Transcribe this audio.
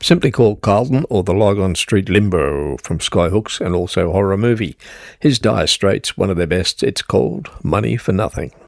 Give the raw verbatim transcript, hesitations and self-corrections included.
Simply called Carlton or the Lygon Street Limbo from Skyhooks and also Horror Movie. His Dire Straits, one of their best, it's called Money for Nothing.